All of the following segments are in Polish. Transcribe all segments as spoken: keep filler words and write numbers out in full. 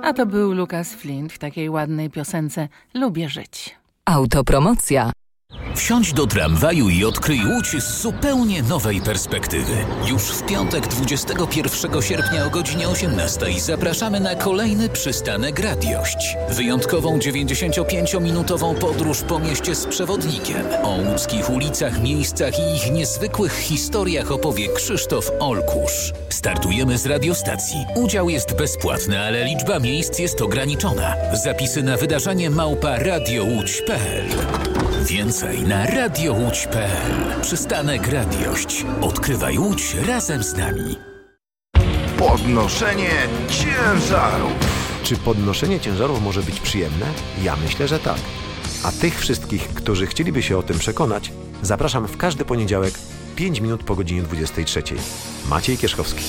A to był Lucas Flint w takiej ładnej piosence Lubię żyć. Autopromocja. Wsiądź do tramwaju i odkryj Łódź z zupełnie nowej perspektywy. Już w piątek dwudziestego pierwszego sierpnia o godzinie osiemnastej zapraszamy na kolejny przystanek Radiość. Wyjątkową dziewięćdziesięciopięciominutową podróż po mieście z przewodnikiem. O łódzkich ulicach, miejscach i ich niezwykłych historiach opowie Krzysztof Olkusz. Startujemy z radiostacji. Udział jest bezpłatny, ale liczba miejsc jest ograniczona. Zapisy na wydarzenie małpa radiołódź kropka p l. Więcej na radiołódź kropka p l. Przystanek Radiość. Odkrywaj Łódź razem z nami. Podnoszenie ciężarów. Czy podnoszenie ciężarów może być przyjemne? Ja myślę, że tak. A tych wszystkich, którzy chcieliby się o tym przekonać, zapraszam w każdy poniedziałek, pięć minut po godzinie dwudziestej trzeciej. Maciej Kierzchowski.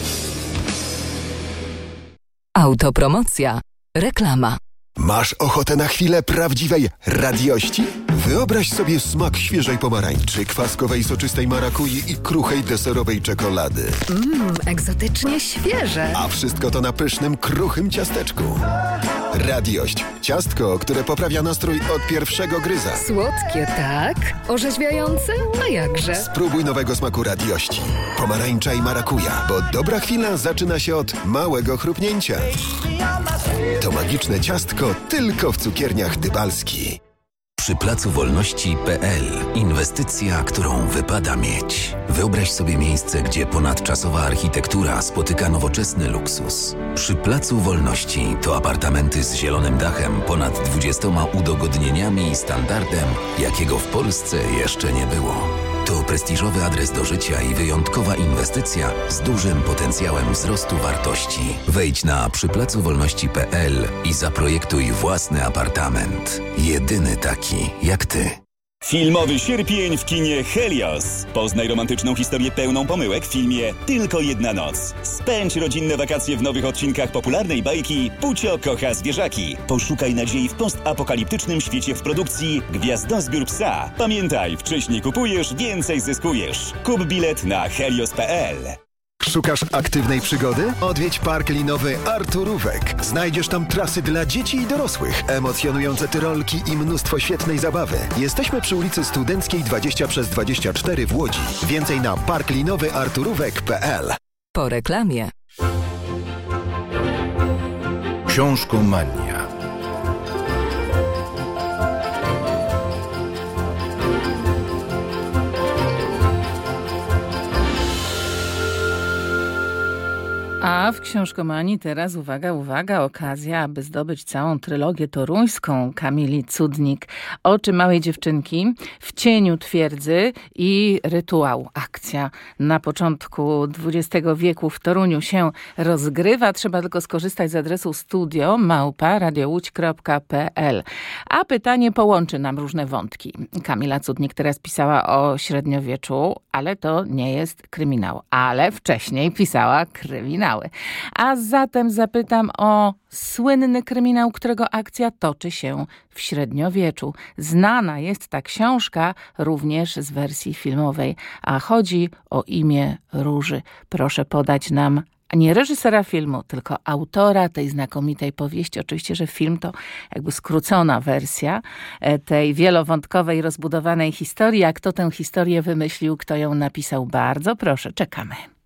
Autopromocja. Reklama. Masz ochotę na chwilę prawdziwej radiości? Wyobraź sobie smak świeżej pomarańczy, kwaskowej soczystej marakui i kruchej deserowej czekolady. Mmm, egzotycznie świeże. A wszystko to na pysznym, kruchym ciasteczku. Radiość. Ciastko, które poprawia nastrój od pierwszego gryza. Słodkie, tak? Orzeźwiające? A jakże? Spróbuj nowego smaku radiości. Pomarańcza i marakuja, bo dobra chwila zaczyna się od małego chrupnięcia. To magiczne ciastko tylko w cukierniach Dybalski. Przy Placu Wolności kropka p l. Inwestycja, którą wypada mieć. Wyobraź sobie miejsce, gdzie ponadczasowa architektura spotyka nowoczesny luksus. Przy Placu Wolności to apartamenty z zielonym dachem, ponad dwudziestoma udogodnieniami i standardem, jakiego w Polsce jeszcze nie było. To prestiżowy adres do życia i wyjątkowa inwestycja z dużym potencjałem wzrostu wartości. Wejdź na przy placu wolności kropka p l i zaprojektuj własny apartament. Jedyny taki jak ty. Filmowy sierpień w kinie Helios. Poznaj romantyczną historię pełną pomyłek w filmie Tylko jedna noc. Spędź rodzinne wakacje w nowych odcinkach popularnej bajki Pucio kocha zwierzaki. Poszukaj nadziei w postapokaliptycznym świecie w produkcji Gwiazdozbiór psa. Pamiętaj, wcześniej kupujesz, więcej zyskujesz. Kup bilet na helios kropka p l. Szukasz aktywnej przygody? Odwiedź park linowy Arturówek. Znajdziesz tam trasy dla dzieci i dorosłych, emocjonujące tyrolki i mnóstwo świetnej zabawy. Jesteśmy przy ulicy Studenckiej dwadzieścia przez dwadzieścia cztery w Łodzi. Więcej na park linowy arturówek kropka p l. Po reklamie. Książkomania. A w Książkomanii teraz, uwaga, uwaga, okazja, aby zdobyć całą trylogię toruńską Kamili Cudnik. Oczy małej dziewczynki, W cieniu twierdzy i Rytuał. Akcja na początku dwudziestego wieku w Toruniu się rozgrywa. Trzeba tylko skorzystać z adresu studio małpa radiołódź kropka p l. A pytanie połączy nam różne wątki. Kamila Cudnik teraz pisała o średniowieczu, ale to nie jest kryminał. Ale wcześniej pisała kryminały. A zatem zapytam o słynny kryminał, którego akcja toczy się w średniowieczu. Znana jest ta książka również z wersji filmowej, a chodzi o imię Róży. Proszę podać nam nie reżysera filmu, tylko autora tej znakomitej powieści. Oczywiście, że film to jakby skrócona wersja tej wielowątkowej, rozbudowanej historii. A kto tę historię wymyślił, kto ją napisał? Bardzo proszę, czekamy.